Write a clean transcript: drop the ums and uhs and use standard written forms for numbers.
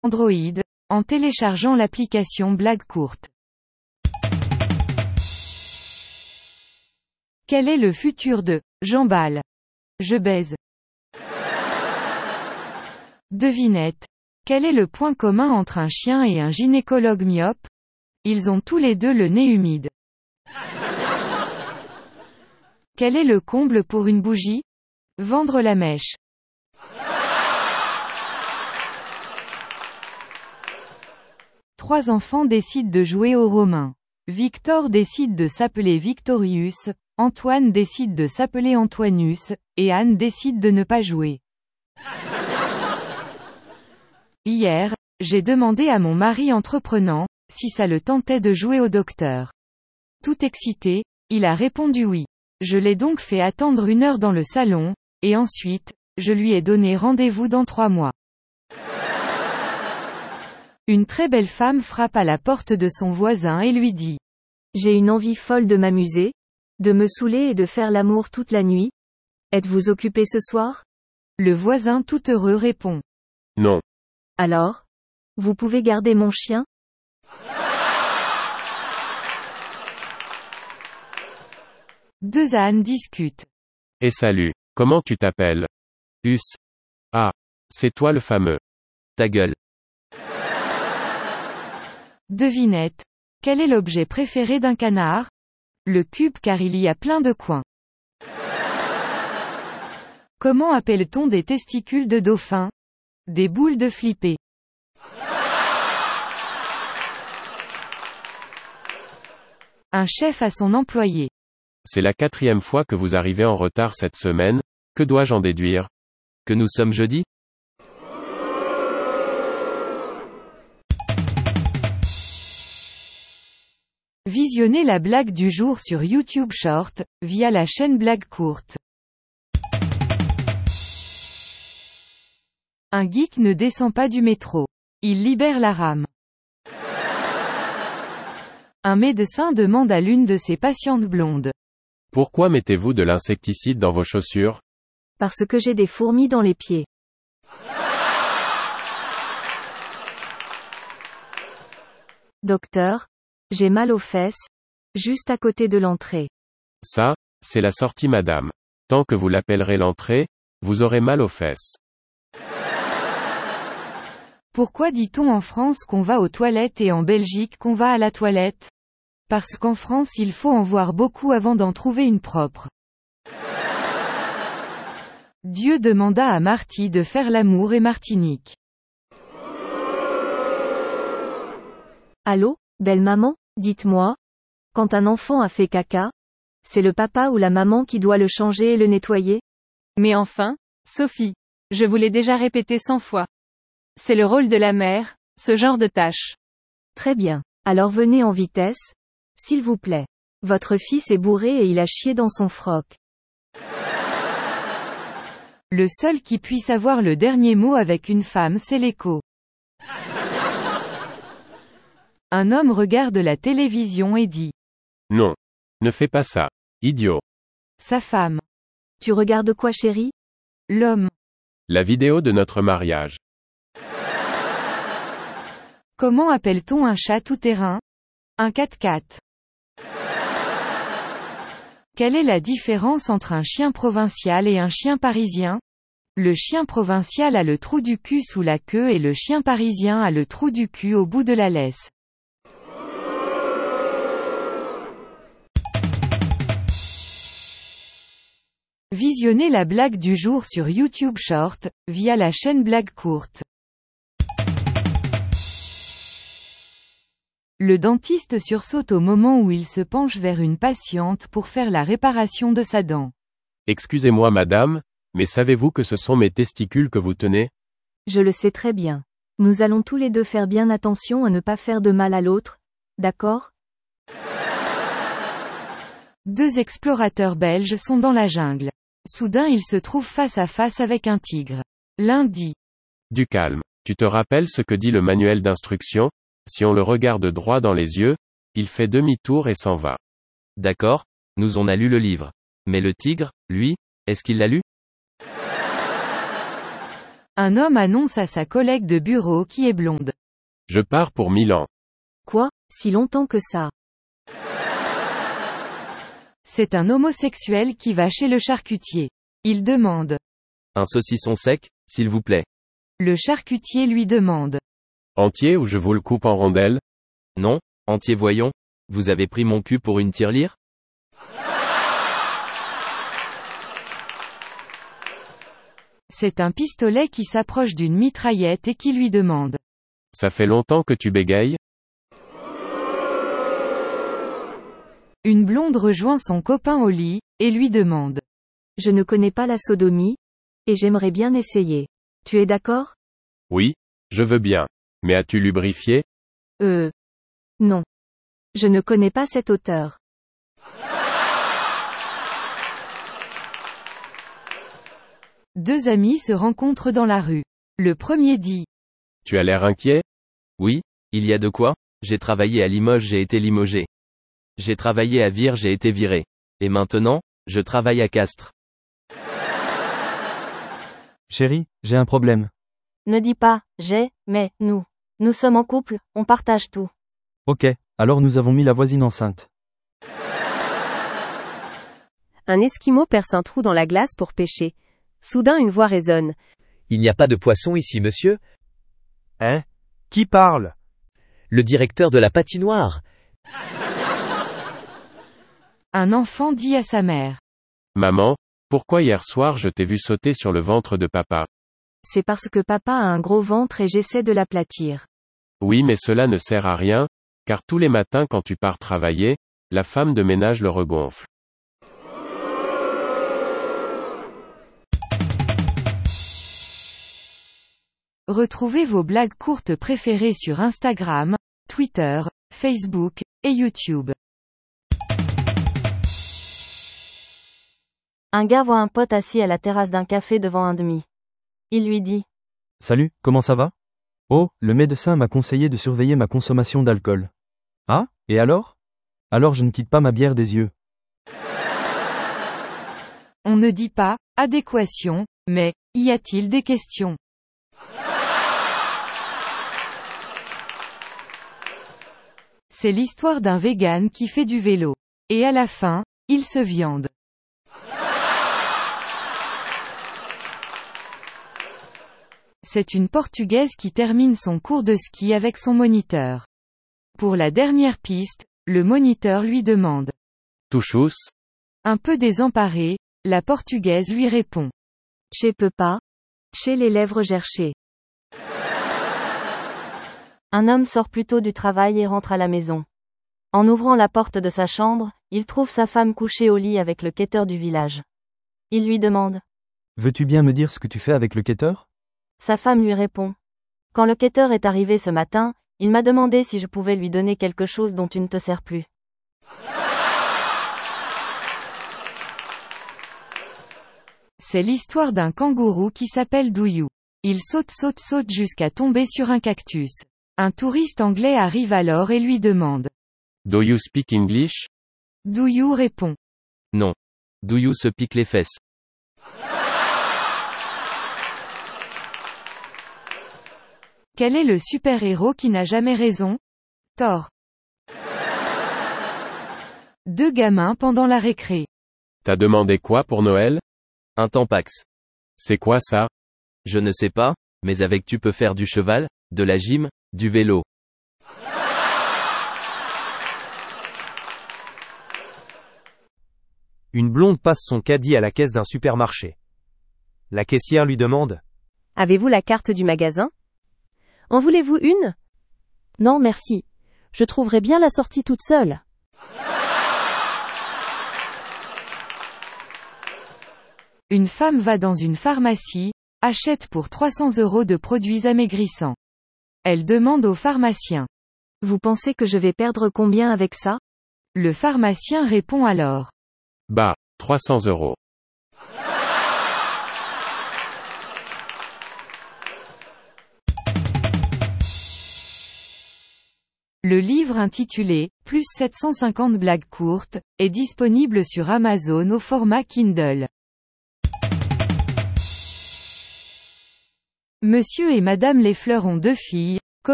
Android, en téléchargeant l'application Blague courte. Quel est le futur de « j'emballe »? Je baise. Devinette. Quel est le point commun entre un chien et un gynécologue myope? Ils ont tous les deux le nez humide. Quel est le comble pour une bougie? Vendre la mèche. Trois enfants décident de jouer aux Romains. Victor décide de s'appeler Victorius, Antoine décide de s'appeler Antoinus, et Anne décide de ne pas jouer. Hier, j'ai demandé à mon mari entreprenant, si ça le tentait de jouer au docteur. Tout excité, il a répondu oui. Je l'ai donc fait attendre 1 heure dans le salon, et ensuite, je lui ai donné rendez-vous dans 3 mois. Une très belle femme frappe à la porte de son voisin et lui dit: J'ai une envie folle de m'amuser, de me saouler et de faire l'amour toute la nuit. Êtes-vous occupé ce soir? Le voisin tout heureux répond: Non. Alors? Vous pouvez garder mon chien? Deux ânes discutent. Et salut, comment tu t'appelles? Us. Ah. C'est toi le fameux. Ta gueule. Devinette. Quel est l'objet préféré d'un canard? Le cube, car il y a plein de coins. Comment appelle-t-on des testicules de dauphin? Des boules de flipper. Un chef a son employé. C'est la 4e fois que vous arrivez en retard cette semaine, que dois-je en déduire? Que nous sommes jeudi? Visionnez la blague du jour sur YouTube Short, via la chaîne Blague courte. Un geek ne descend pas du métro. Il libère la rame. Un médecin demande à l'une de ses patientes blondes: Pourquoi mettez-vous de l'insecticide dans vos chaussures? Parce que j'ai des fourmis dans les pieds. Docteur, j'ai mal aux fesses, juste à côté de l'entrée. Ça, c'est la sortie madame. Tant que vous l'appellerez l'entrée, vous aurez mal aux fesses. Pourquoi dit-on en France qu'on va aux toilettes et en Belgique qu'on va à la toilette? Parce qu'en France il faut en voir beaucoup avant d'en trouver une propre. Dieu demanda à Marty de faire l'amour et Martinique. Allô, belle maman, dites-moi. Quand un enfant a fait caca, c'est le papa ou la maman qui doit le changer et le nettoyer? Mais enfin, Sophie, je vous l'ai déjà répété 100 fois. C'est le rôle de la mère, ce genre de tâche. Très bien. Alors venez en vitesse, s'il vous plaît. Votre fils est bourré et il a chié dans son froc. Le seul qui puisse avoir le dernier mot avec une femme, c'est l'écho. Un homme regarde la télévision et dit: Non. Ne fais pas ça. Idiot. Sa femme. Tu regardes quoi, chérie? L'homme. La vidéo de notre mariage. Comment appelle-t-on un chat tout-terrain? Un 4x4. Quelle est la différence entre un chien provincial et un chien parisien? Le chien provincial a le trou du cul sous la queue et le chien parisien a le trou du cul au bout de la laisse. Visionnez la blague du jour sur YouTube Short, via la chaîne Blague courte. Le dentiste sursaute au moment où il se penche vers une patiente pour faire la réparation de sa dent. Excusez-moi madame, mais savez-vous que ce sont mes testicules que vous tenez? Je le sais très bien. Nous allons tous les deux faire bien attention à ne pas faire de mal à l'autre, d'accord? Deux explorateurs belges sont dans la jungle. Soudain ils se trouvent face à face avec un tigre. L'un dit: Du calme. Tu te rappelles ce que dit le manuel d'instruction? Si on le regarde droit dans les yeux, il fait demi-tour et s'en va. D'accord, nous on a lu le livre. Mais le tigre, lui, est-ce qu'il l'a lu? Un homme annonce à sa collègue de bureau qui est blonde. Je pars pour Milan. Quoi, si longtemps que ça? C'est un homosexuel qui va chez le charcutier. Il demande. Un saucisson sec, s'il vous plaît. Le charcutier lui demande. Entier ou je vous le coupe en rondelles? Non, entier voyons. Vous avez pris mon cul pour une tirelire? C'est un pistolet qui s'approche d'une mitraillette et qui lui demande. Ça fait longtemps que tu bégayes? Une blonde rejoint son copain au lit, et lui demande. Je ne connais pas la sodomie, et j'aimerais bien essayer. Tu es d'accord? Oui, je veux bien. Mais as-tu lubrifié? Non. Je ne connais pas cet auteur. Deux amis se rencontrent dans la rue. Le premier dit. Tu as l'air inquiet? Oui, il y a de quoi. J'ai travaillé à Limoges, j'ai été limogé. J'ai travaillé à Vire, j'ai été viré. Et maintenant, je travaille à Castres. Chérie, j'ai un problème. Ne dis pas, mais, nous. Nous sommes en couple, on partage tout. Ok, alors nous avons mis la voisine enceinte. Un Esquimau perce un trou dans la glace pour pêcher. Soudain une voix résonne. Il n'y a pas de poisson ici, monsieur? Hein? Qui parle? Le directeur de la patinoire. Un enfant dit à sa mère. Maman, pourquoi hier soir je t'ai vu sauter sur le ventre de papa? C'est parce que papa a un gros ventre et j'essaie de l'aplatir. Oui, mais cela ne sert à rien, car tous les matins quand tu pars travailler, la femme de ménage le regonfle. Retrouvez vos blagues courtes préférées sur Instagram, Twitter, Facebook, et YouTube. Un gars voit un pote assis à la terrasse d'un café devant un demi. Il lui dit. Salut, comment ça va? Oh, le médecin m'a conseillé de surveiller ma consommation d'alcool. Ah, et alors? Alors je ne quitte pas ma bière des yeux. On ne dit pas, adéquation, mais, y a-t-il des questions? C'est l'histoire d'un vegan qui fait du vélo. Et à la fin, il se viande. C'est une Portugaise qui termine son cours de ski avec son moniteur. Pour la dernière piste, le moniteur lui demande. Touchous? Un peu désemparée, la Portugaise lui répond. Che peux pas. Che les lèvres gerchées. Un homme sort plus tôt du travail et rentre à la maison. En ouvrant la porte de sa chambre, il trouve sa femme couchée au lit avec le quêteur du village. Il lui demande. Veux-tu bien me dire ce que tu fais avec le quêteur? Sa femme lui répond. Quand le quêteur est arrivé ce matin, il m'a demandé si je pouvais lui donner quelque chose dont tu ne te sers plus. C'est l'histoire d'un kangourou qui s'appelle Douyou. Il saute jusqu'à tomber sur un cactus. Un touriste anglais arrive alors et lui demande. Do you speak English? Douyou répond. Non. Douyou se pique les fesses. Quel est le super-héros qui n'a jamais raison? Thor. Deux gamins pendant la récré. T'as demandé quoi pour Noël? Un tampax. C'est quoi ça? Je ne sais pas, mais avec tu peux faire du cheval, de la gym, du vélo. Une blonde passe son caddie à la caisse d'un supermarché. La caissière lui demande. Avez-vous la carte du magasin? En voulez-vous une? Non merci. Je trouverai bien la sortie toute seule. Une femme va dans une pharmacie, achète pour 300 € de produits amaigrissants. Elle demande au pharmacien. Vous pensez que je vais perdre combien avec ça? Le pharmacien répond alors. Bah, 300 €. Le livre intitulé « Plus 750 blagues courtes » est disponible sur Amazon au format Kindle. Monsieur et Madame Lefleur ont 2 filles,